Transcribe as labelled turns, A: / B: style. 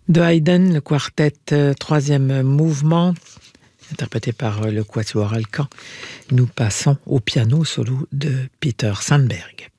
A: De Haydn, le quartet troisième mouvement, interprété par le Quatuor Alcan. Nous passons au piano solo de Peter Sandberg.